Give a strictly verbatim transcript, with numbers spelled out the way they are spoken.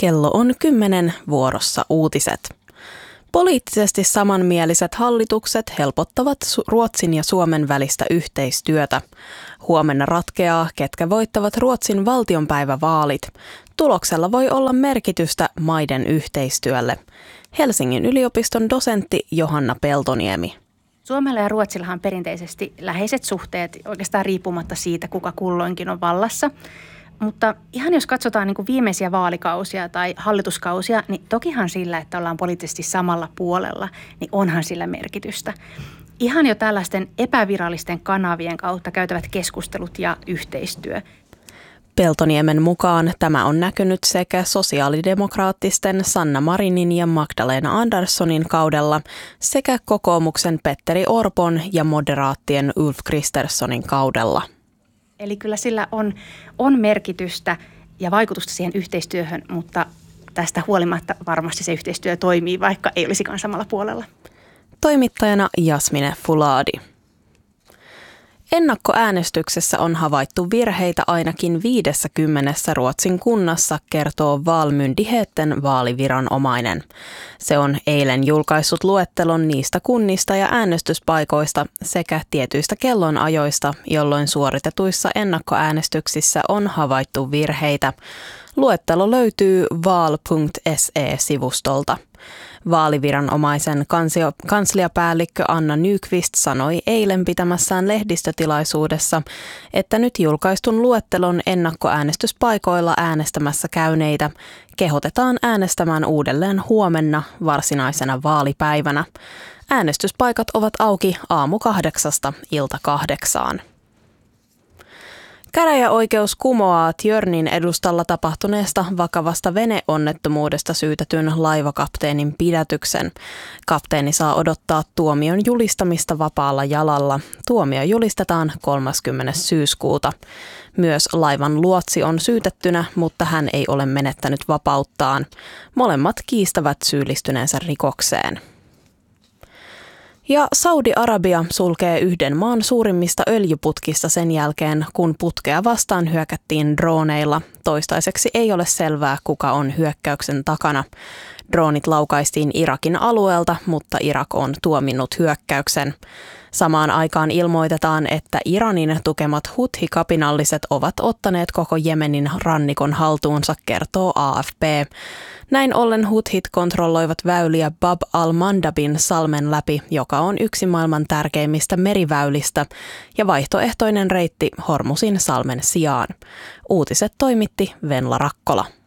Kello on kymmenen, vuorossa uutiset. Poliittisesti samanmieliset hallitukset helpottavat Ruotsin ja Suomen välistä yhteistyötä. Huomenna ratkeaa, ketkä voittavat Ruotsin valtionpäivävaalit. Tuloksella voi olla merkitystä maiden yhteistyölle. Helsingin yliopiston dosentti Johanna Peltoniemi. Suomella ja Ruotsillahan on perinteisesti läheiset suhteet oikeastaan riippumatta siitä, kuka kulloinkin on vallassa. Mutta ihan jos katsotaan niin kuin viimeisiä vaalikausia tai hallituskausia, niin tokihan sillä, että ollaan poliittisesti samalla puolella, niin onhan sillä merkitystä. Ihan jo tällaisten epävirallisten kanavien kautta käytävät keskustelut ja yhteistyö. Peltoniemen mukaan tämä on näkynyt sekä sosiaalidemokraattisten Sanna Marinin ja Magdalena Anderssonin kaudella sekä kokoomuksen Petteri Orpon ja moderaattien Ulf Kristerssonin kaudella. Eli kyllä sillä on, on merkitystä ja vaikutusta siihen yhteistyöhön, mutta tästä huolimatta varmasti se yhteistyö toimii, vaikka ei olisikaan samalla puolella. Toimittajana Jasmine Fuladi. Ennakkoäänestyksessä on havaittu virheitä ainakin viidessäkymmenessä Ruotsin kunnassa, kertoo Valmyndigheten vaaliviranomainen. Se on eilen julkaissut luettelon niistä kunnista ja äänestyspaikoista sekä tietyistä kellonajoista, jolloin suoritetuissa ennakkoäänestyksissä on havaittu virheitä. Luettelo löytyy val piste se-sivustolta. Vaaliviranomaisen kansio, kansliapäällikkö Anna Nyqvist sanoi eilen pitämässään lehdistötilaisuudessa, että nyt julkaistun luettelon ennakkoäänestyspaikoilla äänestämässä käyneitä kehotetaan äänestämään uudelleen huomenna varsinaisena vaalipäivänä. Äänestyspaikat ovat auki aamu kahdeksasta ilta kahdeksaan. Käräjäoikeus kumoaa Tjörnin edustalla tapahtuneesta vakavasta veneonnettomuudesta syytetyn laivakapteenin pidätyksen. Kapteeni saa odottaa tuomion julistamista vapaalla jalalla. Tuomio julistetaan kolmaskymmenes syyskuuta. Myös laivan luotsi on syytettynä, mutta hän ei ole menettänyt vapauttaan. Molemmat kiistävät syyllistyneensä rikokseen. Ja Saudi-Arabia sulkee yhden maan suurimmista öljyputkista sen jälkeen, kun putkea vastaan hyökättiin droneilla. Toistaiseksi ei ole selvää, kuka on hyökkäyksen takana. Droonit laukaistiin Irakin alueelta, mutta Irak on tuominnut hyökkäyksen. Samaan aikaan ilmoitetaan, että Iranin tukemat Huthi-kapinalliset ovat ottaneet koko Jemenin rannikon haltuunsa, kertoo A F P. Näin ollen Huthit kontrolloivat väyliä Bab al-Mandabin salmen läpi, joka on yksi maailman tärkeimmistä meriväylistä ja vaihtoehtoinen reitti Hormusin salmen sijaan. Uutiset toimitti Venla Rakkola.